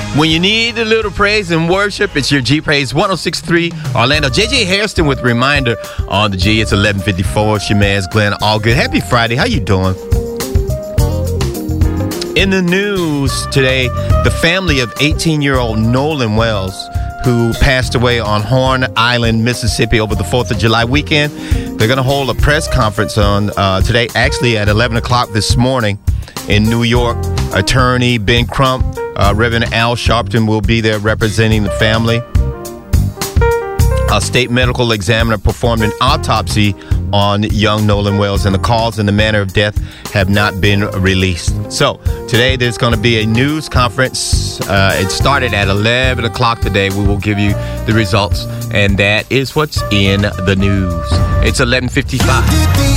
When you need a little praise and worship, it's your G Praise 106.3 Orlando. JJ Hairston with Reminder on the G. It's 11:54. It's your man's Glenn Allgood. Happy Friday. How you doing? In the news today, the family of 18-year-old Nolan Wells, who passed away on Horn Island, Mississippi over the 4th of July weekend, they're going to hold a press conference on today, actually at 11 o'clock this morning in New York. Attorney Ben Crump, Reverend Al Sharpton will be there representing the family. A state medical examiner performed an autopsy on young Nolan Wells, and the cause and the manner of death have not been released. So today there's going to be a news conference. It started at 11 o'clock today. We will give you the results, and that is what's in the news. It's 11:55.